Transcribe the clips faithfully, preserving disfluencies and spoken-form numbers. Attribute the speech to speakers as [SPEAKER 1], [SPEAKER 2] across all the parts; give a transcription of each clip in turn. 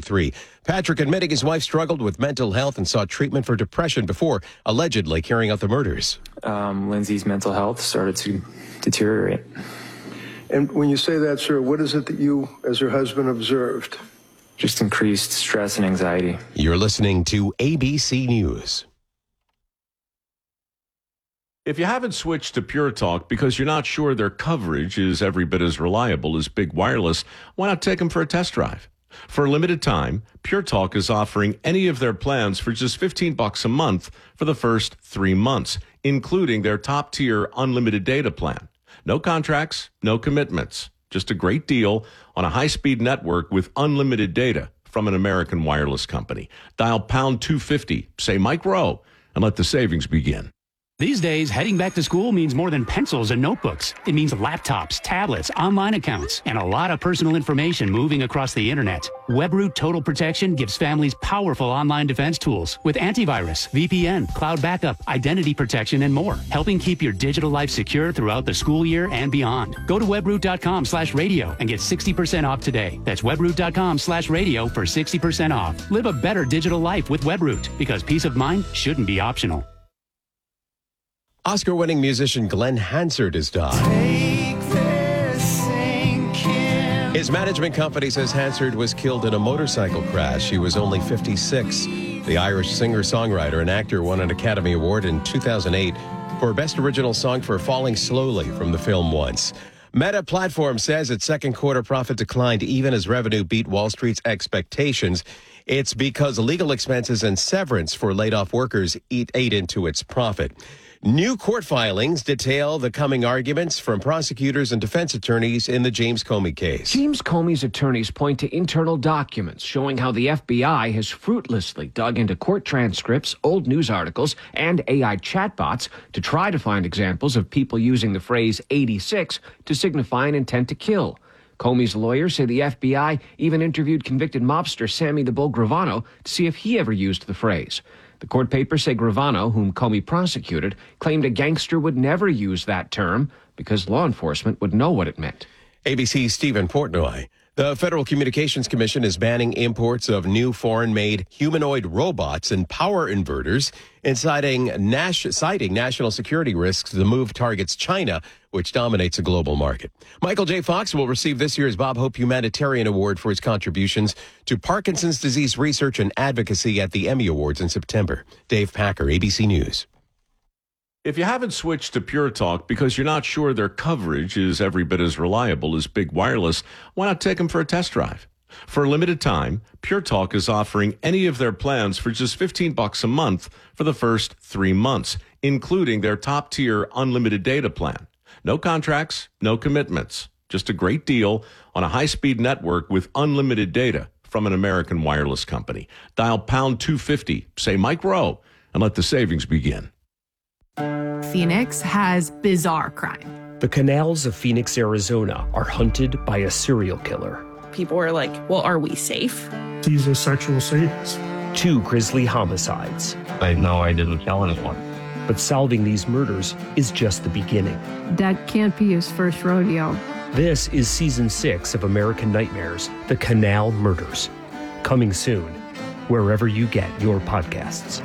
[SPEAKER 1] twenty-three. Patrick admitting his wife struggled with mental health and sought treatment for depression before allegedly carrying out the murders.
[SPEAKER 2] Um, Lindsay's mental health started to deteriorate.
[SPEAKER 3] And when you say that, sir, what is it that you, as her husband, observed?
[SPEAKER 2] Just increased stress and anxiety.
[SPEAKER 1] You're listening to A B C News.
[SPEAKER 4] If you haven't switched to Pure Talk because you're not sure their coverage is every bit as reliable as Big Wireless, why not take them for a test drive? For a limited time, Pure Talk is offering any of their plans for just fifteen bucks a month for the first three months, including their top-tier unlimited data plan. No contracts, no commitments. Just a great deal on a high-speed network with unlimited data from an American wireless company. Dial pound two fifty, say Mike Rowe, and let the savings begin.
[SPEAKER 5] These days, heading back to school means more than pencils and notebooks. It means laptops, tablets, online accounts, and a lot of personal information moving across the internet. WebRoot Total Protection gives families powerful online defense tools with antivirus, V P N, cloud backup, identity protection, and more, helping keep your digital life secure throughout the school year and beyond. Go to webroot.com slash radio and get sixty percent off today. That's webroot.com slash radio for sixty percent off. Live a better digital life with WebRoot, because peace of mind shouldn't be optional.
[SPEAKER 1] Oscar-winning musician Glenn Hansard has died. His management company says Hansard was killed in a motorcycle crash. He was only fifty-six. The Irish singer-songwriter and actor won an Academy Award in two thousand eight for Best Original Song for Falling Slowly from the film Once. Meta Platforms says its second quarter profit declined even as revenue beat Wall Street's expectations. It's because legal expenses and severance for laid-off workers eat, ate into its profit. New court filings detail the coming arguments from prosecutors and defense attorneys in the James Comey case.
[SPEAKER 6] James Comey's attorneys point to internal documents showing how the F B I has fruitlessly dug into court transcripts, old news articles, and A I chatbots to try to find examples of people using the phrase eighty-six to signify an intent to kill. Comey's lawyers say the F B I even interviewed convicted mobster Sammy the Bull Gravano to see if he ever used the phrase. The court papers say Gravano, whom Comey prosecuted, claimed a gangster would never use that term because law enforcement would know what it meant.
[SPEAKER 1] A B C's Stephen Portnoy. The Federal Communications Commission is banning imports of new foreign-made humanoid robots and power inverters, citing, nas- citing national security risks. The move targets China, which dominates the global market. Michael J. Fox will receive this year's Bob Hope Humanitarian Award for his contributions to Parkinson's disease research and advocacy at the Emmy Awards in September. Dave Packer, A B C News.
[SPEAKER 4] If you haven't switched to Pure Talk because you're not sure their coverage is every bit as reliable as Big Wireless, why not take them for a test drive? For a limited time, Pure Talk is offering any of their plans for just fifteen bucks a month for the first three months, including their top-tier unlimited data plan. No contracts, no commitments. Just a great deal on a high-speed network with unlimited data from an American wireless company. Dial pound two fifty, say Mike Rowe, and let the savings begin.
[SPEAKER 7] Phoenix has bizarre crime.
[SPEAKER 8] The canals of Phoenix, Arizona are hunted by a serial killer.
[SPEAKER 7] People are like, well, are we safe?
[SPEAKER 9] He's a sexual sadist.
[SPEAKER 8] Two grisly homicides.
[SPEAKER 10] I know I didn't kill anyone.
[SPEAKER 8] But solving these murders is just the beginning.
[SPEAKER 11] That can't be his first rodeo.
[SPEAKER 8] This is season six of American Nightmares, The Canal Murders. Coming soon, wherever you get your podcasts.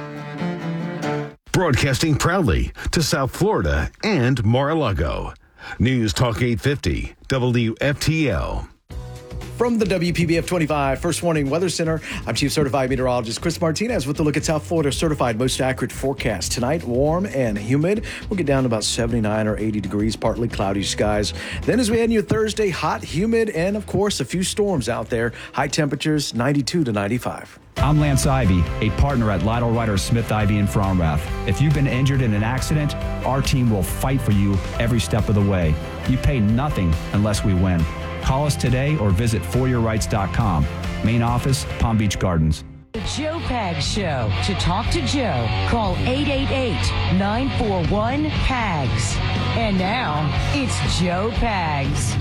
[SPEAKER 12] Broadcasting proudly to South Florida and Mar-a-Lago. News Talk eight fifty, W F T L.
[SPEAKER 13] From the W P B F twenty-five First Warning Weather Center, I'm Chief Certified Meteorologist Chris Martinez with a look at South Florida's certified most accurate forecast. Tonight, warm and humid. We'll get down to about seventy-nine or eighty degrees, partly cloudy skies. Then as we head into Thursday, hot, humid, and of course, a few storms out there. High temperatures, ninety-two to ninety-five.
[SPEAKER 14] I'm Lance Ivy, a partner at Lytle Ryder Smith Ivy in Fromrath. If you've been injured in an accident, our team will fight for you every step of the way. You pay nothing unless we win. Call us today or visit for your rights dot com. Main office, Palm Beach Gardens.
[SPEAKER 15] The Joe Pags Show. To talk to Joe, call eight eight eight, nine four one, P A G S. And now, it's Joe Pags.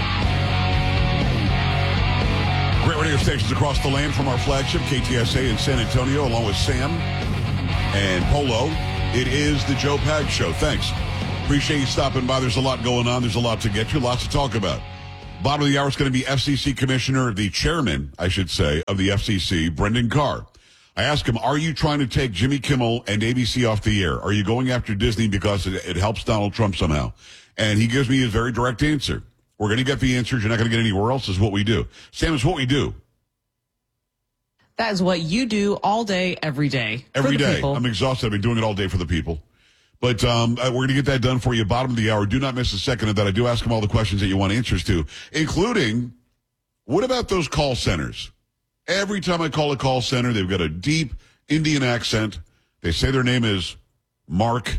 [SPEAKER 16] Great radio stations across the land from our flagship, K T S A in San Antonio, along with Sam and Polo. It is the Joe Pags Show. Thanks. Appreciate you stopping by. There's a lot going on. There's a lot to get to, lots to talk about. Bottom of the hour is going to be F C C Commissioner, the chairman, I should say, of the F C C, Brendan Carr. I asked him, are you trying to take Jimmy Kimmel and A B C off the air? Are you going after Disney because it, it helps Donald Trump somehow? And he gives me his very direct answer. We're going to get the answers you're not going to get anywhere else is what we do. Sam, is what we do.
[SPEAKER 17] That is what you do all day, every day.
[SPEAKER 16] Every day.
[SPEAKER 17] People.
[SPEAKER 16] I'm exhausted. I've been doing it all day for the people. But um, we're going to get that done for you. Bottom of the hour. Do not miss a second of that. I do ask them all the questions that you want answers to, including, what about those call centers? Every time I call a call center, they've got a deep Indian accent. They say their name is Mark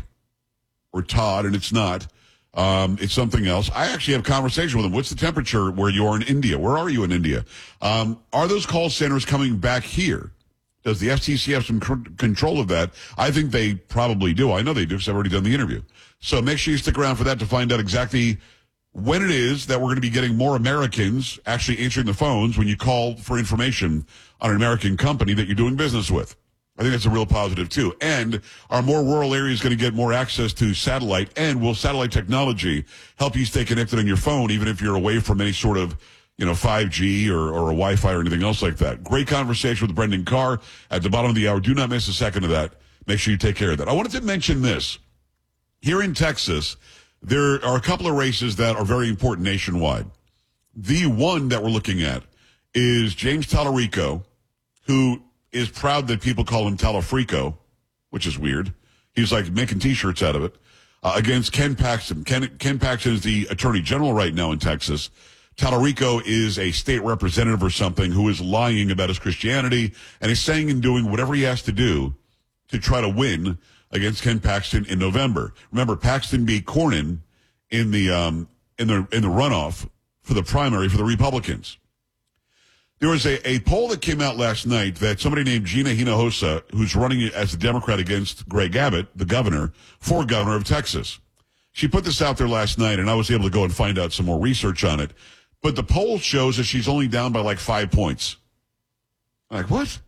[SPEAKER 16] or Todd, and it's not. Um, it's something else. I actually have a conversation with them. What's the temperature where you are in India? Where are you in India? Um, are those call centers coming back here? Does the F C C have some c- control of that? I think they probably do. I know they do because I've already done the interview. So make sure you stick around for that to find out exactly when it is that we're going to be getting more Americans actually answering the phones when you call for information on an American company that you're doing business with. I think that's a real positive, too. And are more rural areas going to get more access to satellite? And will satellite technology help you stay connected on your phone, even if you're away from any sort of, you know, five G or, or a Wi-Fi or anything else like that? Great conversation with Brendan Carr at the bottom of the hour. Do not miss a second of that. Make sure you take care of that. I wanted to mention this. Here in Texas, there are a couple of races that are very important nationwide. The one that we're looking at is James Tallarico, who is proud that people call him Talafrico, which is weird. He's like making T-shirts out of it, uh, against Ken Paxton. Ken, Ken Paxton is the attorney general right now in Texas. Tallarico is a state representative or something who is lying about his Christianity and is saying and doing whatever he has to do to try to win against Ken Paxton in November. Remember, Paxton beat Cornyn in the um, in the in the runoff for the primary for the Republicans. There was a, a poll that came out last night that somebody named Gina Hinojosa, who's running as a Democrat against Greg Abbott, the governor, for governor of Texas. She put this out there last night, and I was able to go and find out some more research on it. But the poll shows that she's only down by like five points. I'm like, what?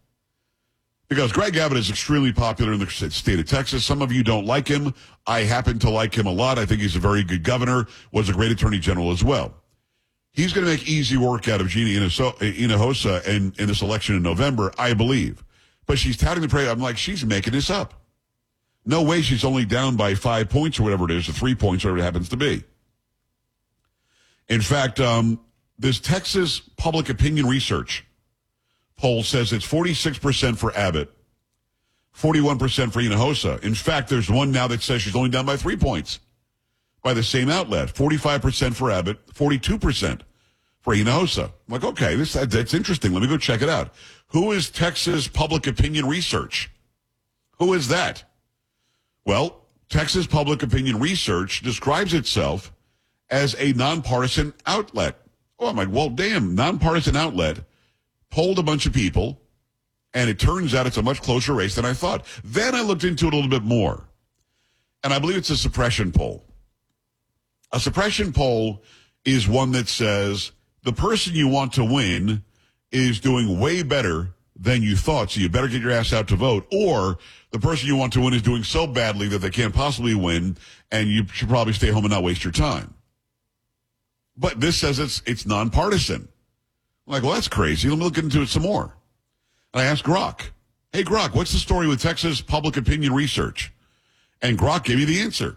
[SPEAKER 16] Because Greg Abbott is extremely popular in the state of Texas. Some of you don't like him. I happen to like him a lot. I think he's a very good governor, was a great attorney general as well. He's going to make easy work out of Gina Hinojosa in, in this election in November, I believe. But she's touting the prayer. I'm like, she's making this up. No way she's only down by five points or whatever it is, or three points, whatever it happens to be. In fact, um, this Texas Public Opinion Research poll says it's forty-six percent for Abbott, forty-one percent for Hinojosa. In fact, there's one now that says she's only down by three points by the same outlet. forty-five percent for Abbott, forty-two percent for Hinojosa. I'm like, okay, this that's interesting. Let me go check it out. Who is Texas Public Opinion Research? Who is that? Well, Texas Public Opinion Research describes itself as a nonpartisan outlet. Oh, I'm like, well, damn, nonpartisan outlet polled a bunch of people, and it turns out it's a much closer race than I thought. Then I looked into it a little bit more, and I believe it's a suppression poll. A suppression poll is one that says the person you want to win is doing way better than you thought, so you better get your ass out to vote, or the person you want to win is doing so badly that they can't possibly win, and you should probably stay home and not waste your time. But this says it's it's nonpartisan. I'm like, well, that's crazy. Let me look into it some more. And I asked Grok, hey, Grok, what's the story with Texas Public Opinion Research? And Grok gave me the answer.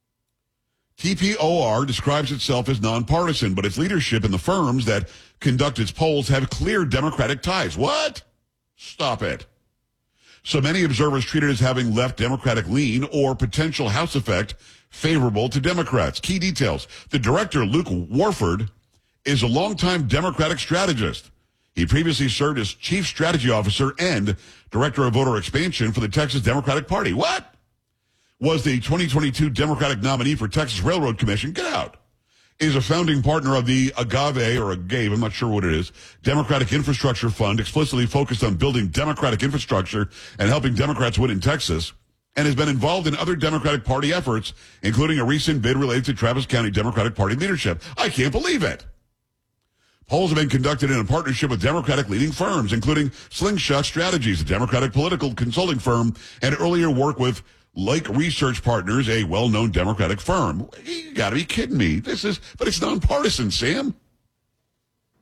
[SPEAKER 16] T P O R describes itself as nonpartisan, but its leadership in the firms that conduct its polls have clear Democratic ties. What? Stop it. So many observers treat it as having left Democratic lean or potential House effect favorable to Democrats. Key details. The director, Luke Warford, is a longtime Democratic strategist. He previously served as chief strategy officer and director of voter expansion for the Texas Democratic Party. What? Was the twenty twenty-two Democratic nominee for Texas Railroad Commission. Get out. Is a founding partner of the Agave, or Agave, I'm not sure what it is, Democratic Infrastructure Fund, explicitly focused on building Democratic infrastructure and helping Democrats win in Texas, and has been involved in other Democratic Party efforts, including a recent bid related to Travis County Democratic Party leadership. I can't believe it. Polls have been conducted in a partnership with Democratic leading firms, including Slingshot Strategies, a Democratic political consulting firm, and earlier work with Lake Research Partners, a well-known Democratic firm. You got to be kidding me. This is, but it's nonpartisan, Sam.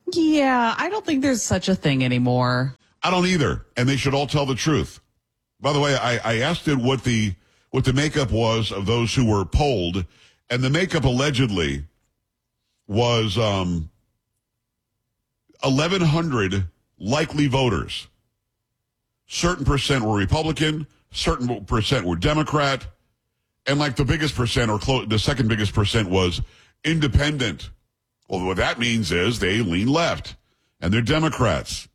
[SPEAKER 17] Yeah, I don't think there's such a thing anymore.
[SPEAKER 16] I don't either, and they should all tell the truth. By the way, I, I asked it what the what the makeup was of those who were polled, and the makeup allegedly was um, eleven hundred likely voters. Certain percent were Republican, certain percent were Democrat, and like the biggest percent or close, the second biggest percent was independent. Well, what that means is they lean left, and they're Democrats.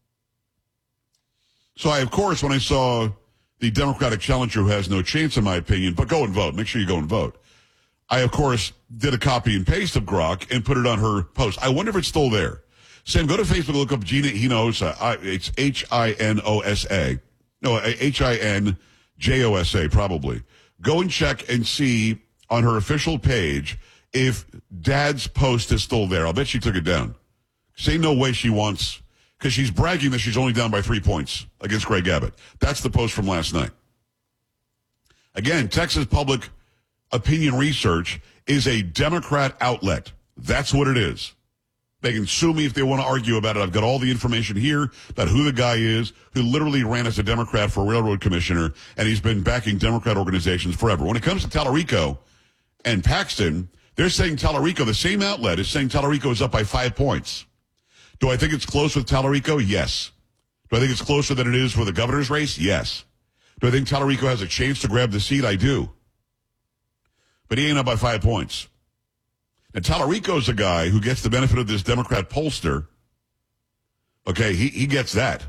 [SPEAKER 16] So I, of course, when I saw the Democratic challenger who has no chance, in my opinion, but go and vote. Make sure you go and vote. I, of course, did a copy and paste of Grok and put it on her post. I wonder if it's still there. Sam, go to Facebook, look up Gina Hinojosa. Uh, it's H I N O S A. No, H I N J O S A, probably. Go and check and see on her official page if Dad's post is still there. I'll bet she took it down. Say no way she wants, because she's bragging that she's only down by three points against Greg Abbott. That's the post from last night. Again, Texas Public Opinion Research is a Democrat outlet. That's what it is. They can sue me if they want to argue about it. I've got all the information here about who the guy is who literally ran as a Democrat for railroad commissioner, and he's been backing Democrat organizations forever. When it comes to Tallarico and Paxton, they're saying Tallarico, the same outlet, is saying Tallarico is up by five points. Do I think it's close with Tallarico? Yes. Do I think it's closer than it is for the governor's race? Yes. Do I think Tallarico has a chance to grab the seat? I do. But he ain't up by five points. And Tallarico's a guy who gets the benefit of this Democrat pollster. Okay, he, he gets that.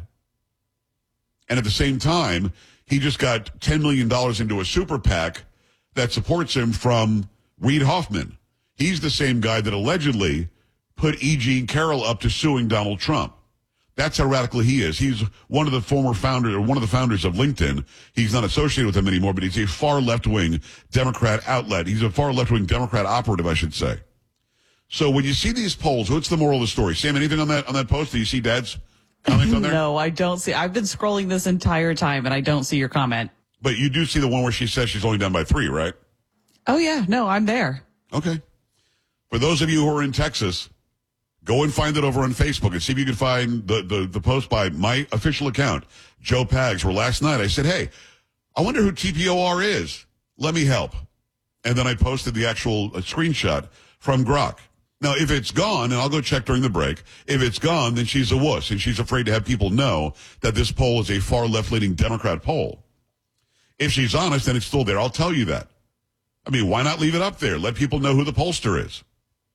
[SPEAKER 16] And at the same time, he just got ten million dollars into a super PAC that supports him from Reid Hoffman. He's the same guy that allegedly put E. Jean Carroll up to suing Donald Trump. That's how radical he is. He's one of the former founders, or one of the founders of LinkedIn. He's not associated with them anymore, but he's a far left-wing Democrat outlet. He's a far left-wing Democrat operative, I should say. So when you see these polls, what's the moral of the story? Sam, anything on that on that post? Do you see Dad's comment on there?
[SPEAKER 17] No, I don't see. I've been scrolling this entire time, and I don't see your comment.
[SPEAKER 16] But you do see the one where she says she's only down by three, right?
[SPEAKER 17] Oh, yeah. No, I'm there.
[SPEAKER 16] Okay. For those of you who are in Texas, go and find it over on Facebook and see if you can find the, the, the post by my official account, Joe Pags, where last night I said, hey, I wonder who T P O R is. Let me help. And then I posted the actual uh, screenshot from Grok. Now, if it's gone, and I'll go check during the break, if it's gone, then she's a wuss, and she's afraid to have people know that this poll is a far left-leaning Democrat poll. If she's honest, then it's still there. I'll tell you that. I mean, why not leave it up there? Let people know who the pollster is.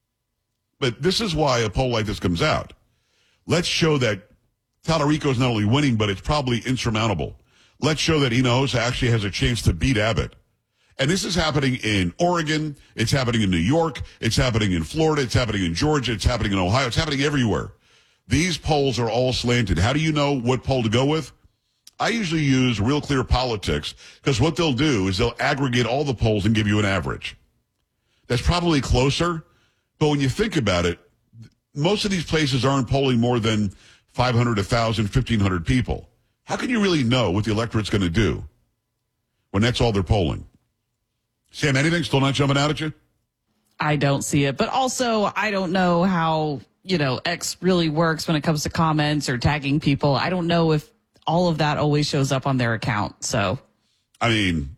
[SPEAKER 16] But this is why a poll like this comes out. Let's show that Tallarico is not only winning, but it's probably insurmountable. Let's show that Hinojosa actually has a chance to beat Abbott. And this is happening in Oregon. It's happening in New York. It's happening in Florida. It's happening in Georgia. It's happening in Ohio. It's happening everywhere. These polls are all slanted. How do you know what poll to go with? I usually use Real Clear Politics because what they'll do is they'll aggregate all the polls and give you an average. That's probably closer. But when you think about it, most of these places aren't polling more than five hundred, one thousand, fifteen hundred people. How can you really know what the electorate's going to do when that's all they're polling? Sam, anything still not jumping out at you?
[SPEAKER 17] I don't see it. But also, I don't know how, you know, X really works when it comes to comments or tagging people. I don't know if all of that always shows up on their account. So,
[SPEAKER 16] I mean,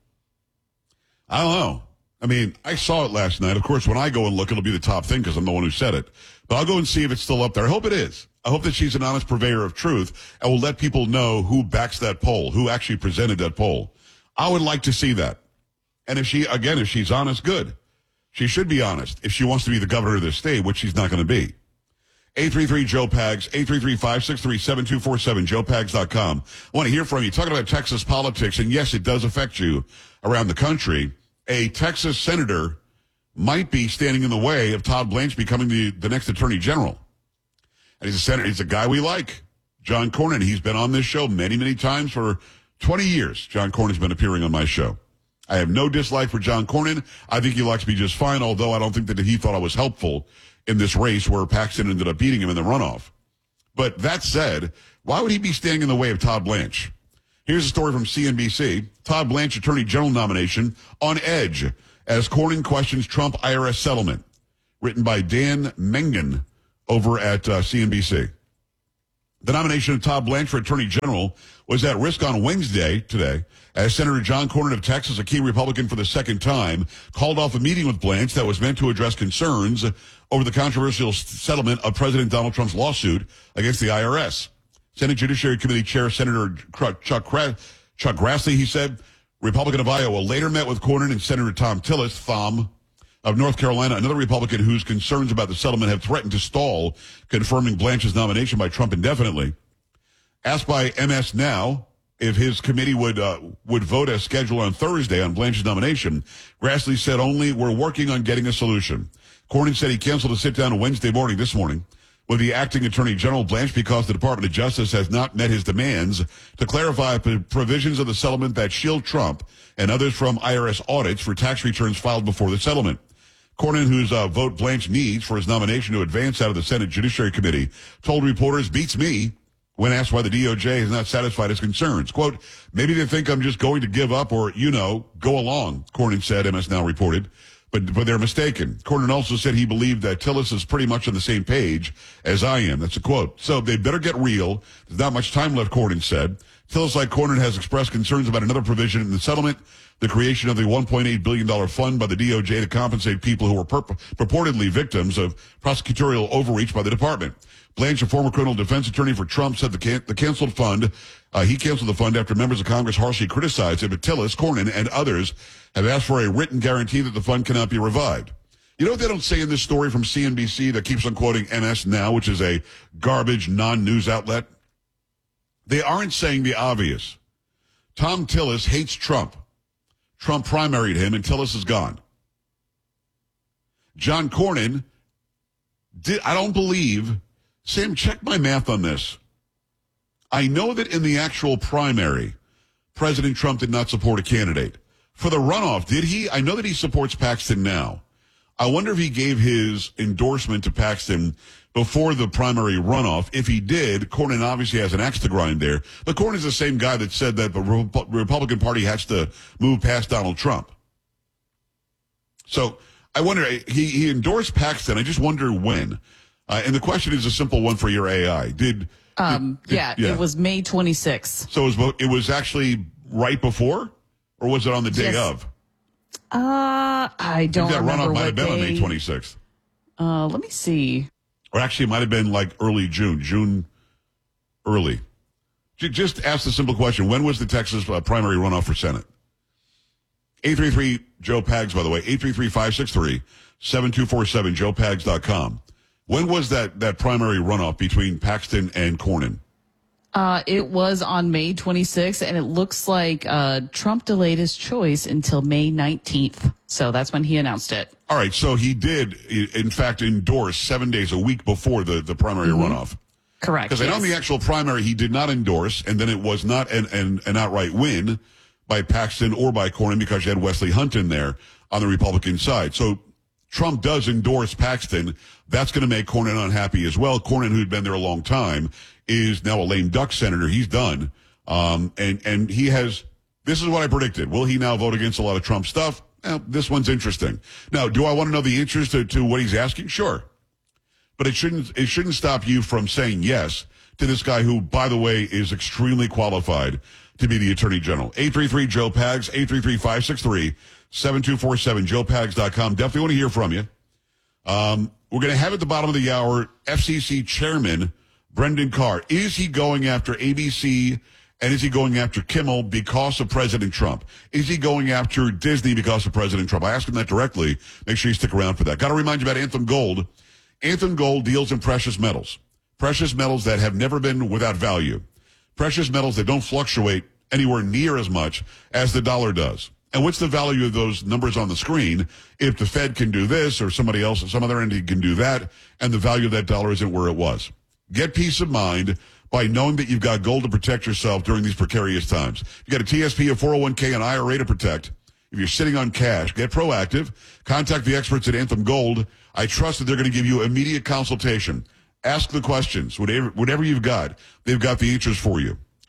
[SPEAKER 16] I don't know. I mean, I saw it last night. Of course, when I go and look, it'll be the top thing because I'm the one who said it. But I'll go and see if it's still up there. I hope it is. I hope that she's an honest purveyor of truth and will let people know who backs that poll, who actually presented that poll. I would like to see that. And if she, again, if she's honest, good. She should be honest if she wants to be the governor of this state, which she's not going to be. eight three three Joe Pags, eight three three, five six three, seven two four seven, joe pags dot com. I want to hear from you. Talking about Texas politics, and yes, it does affect you around the country. A Texas senator might be standing in the way of Todd Blanche becoming the, the next attorney general. And he's a senator. He's a guy we like, John Cornyn. He's been on this show many, many times for twenty years. John Cornyn's been appearing on my show. I have no dislike for John Cornyn. I think he likes me just fine, although I don't think that he thought I was helpful in this race where Paxton ended up beating him in the runoff. But that said, why would he be standing in the way of Todd Blanche? Here's a story from C N B C. Todd Blanche Attorney General nomination on edge as Cornyn questions Trump I R S settlement. Written by Dan Mengen over at uh, C N B C. The nomination of Todd Blanche for Attorney General was at risk on Wednesday, today, as Senator John Cornyn of Texas, a key Republican for the second time, called off a meeting with Blanche that was meant to address concerns over the controversial settlement of President Donald Trump's lawsuit against the I R S. Senate Judiciary Committee Chair Senator Chuck, Chuck Grassley, he said, Republican of Iowa, later met with Cornyn and Senator Thom Tillis, Thom, of North Carolina, another Republican whose concerns about the settlement have threatened to stall confirming Blanche's nomination by Trump indefinitely. Asked by M S Now if his committee would uh, would vote as scheduled on Thursday on Blanche's nomination, Grassley said only, we're working on getting a solution. Cornyn said he canceled a sit-down Wednesday morning, this morning, with the acting Attorney General Blanche because the Department of Justice has not met his demands to clarify p- provisions of the settlement that shield Trump and others from I R S audits for tax returns filed before the settlement. Cornyn, whose uh, vote Blanche needs for his nomination to advance out of the Senate Judiciary Committee, told reporters, beats me, when asked why the D O J has not satisfied his concerns. Quote, maybe they think I'm just going to give up or, you know, go along, Cornyn said, M S Now reported. But but they're mistaken. Cornyn also said he believed that Tillis is pretty much on the same page as I am. That's a quote. So they better get real. There's not much time left, Cornyn said. Tillis, like Cornyn, has expressed concerns about another provision in the settlement, the creation of the one point eight billion dollars fund by the D O J to compensate people who were pur- purportedly victims of prosecutorial overreach by the department. Blanche, a former criminal defense attorney for Trump, said the, can- the canceled fund, uh, he canceled the fund after members of Congress harshly criticized it, but Tillis, Cornyn, and others have asked for a written guarantee that the fund cannot be revived. You know what they don't say in this story from C N B C that keeps on quoting M S Now, which is a garbage non-news outlet? They aren't saying the obvious. Thom Tillis hates Trump. Trump primaried him, and Tillis is gone. John Cornyn, did, I don't believe, Sam, check my math on this. I know that in the actual primary, President Trump did not support a candidate. For the runoff, did he? I know that he supports Paxton now. I wonder if he gave his endorsement to Paxton before the primary runoff. If he did, Cornyn obviously has an axe to grind there. But Cornyn's the same guy that said that the Republican Party has to move past Donald Trump. So I wonder, he, he endorsed Paxton. I just wonder when. Uh, and the question is a simple one for your A I. Did,
[SPEAKER 17] um,
[SPEAKER 16] did,
[SPEAKER 17] yeah,
[SPEAKER 16] did yeah,
[SPEAKER 17] it was May twenty-sixth.
[SPEAKER 16] So it was, it was actually right before? Or was it on the day
[SPEAKER 17] yes.
[SPEAKER 16] of?
[SPEAKER 17] Uh, I don't
[SPEAKER 16] I think that
[SPEAKER 17] remember
[SPEAKER 16] runoff might
[SPEAKER 17] what
[SPEAKER 16] have been
[SPEAKER 17] day.
[SPEAKER 16] on May twenty-sixth.
[SPEAKER 17] Uh, let me see.
[SPEAKER 16] Or actually, it might have been like early June, June early. Just ask the simple question. When was the Texas uh, primary runoff for Senate? eight three three Joe Pags, by the way, eight three three, five six three, seven two four seven, joe pags dot com. When was that, that primary runoff between Paxton and Cornyn?
[SPEAKER 17] Uh, it was on May twenty-sixth, and it looks like uh, Trump delayed his choice until May nineteenth. So that's when he announced it.
[SPEAKER 16] All right, so he did, in fact, endorse seven days, a week before the, the primary mm-hmm. runoff.
[SPEAKER 17] Correct.
[SPEAKER 16] Because
[SPEAKER 17] yes.
[SPEAKER 16] I know in the actual primary he did not endorse, and then it was not an, an, an outright win by Paxton or by Cornyn because you had Wesley Hunt in there on the Republican side. So Trump does endorse Paxton. That's going to make Cornyn unhappy as well. Cornyn, who'd been there a long time, is now a lame duck senator. He's done. Um, and, and he has, this is what I predicted. Will he now vote against a lot of Trump stuff? Well, this one's interesting. Now, do I want to know the answers to, to what he's asking? Sure. But it shouldn't, it shouldn't stop you from saying yes to this guy who, by the way, is extremely qualified to be the Attorney General. eight three three Joe Pags, eight three three, five six three, seven two four seven, joe pags dot com. Definitely want to hear from you. Um, we're going to have at the bottom of the hour F C C Chairman Brendan Carr. Is he going after A B C and is he going after Kimmel because of President Trump? Is he going after Disney because of President Trump? I asked him that directly. Make sure you stick around for that. Got to remind you about Anthem Gold. Anthem Gold deals in precious metals. Precious metals that have never been without value. Precious metals that don't fluctuate anywhere near as much as the dollar does. And what's the value of those numbers on the screen if the Fed can do this or somebody else, some other entity can do that, and the value of that dollar isn't where it was? Get peace of mind by knowing that you've got gold to protect yourself during these precarious times. You got a T S P, a four oh one k, an I R A to protect. If you're sitting on cash, get proactive. Contact the experts at Anthem Gold. I trust that they're going to give you immediate consultation. Ask the questions. Whatever, whatever you've got, they've got the answers for you.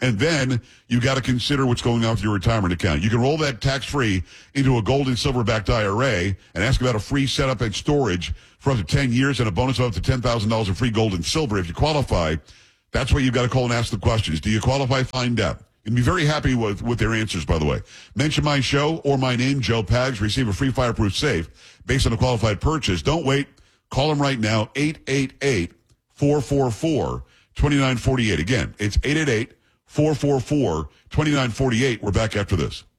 [SPEAKER 16] And then you got to consider what's going on with your retirement account. You can roll that tax-free into a gold and silver-backed I R A and ask about a free setup and storage for up to ten years and a bonus of up to ten thousand dollars of free gold and silver. If you qualify, that's why you've got to call and ask the questions. Do you qualify? Find out. You'd be very happy with, with their answers, by the way. Mention my show or my name, Joe Pags. Receive a free fireproof safe based on a qualified purchase. Don't wait. Call them right now, eight eight eight, four four four, two nine four eight. Again, it's eight eight eight, four four four, two nine four eight. We're back after this.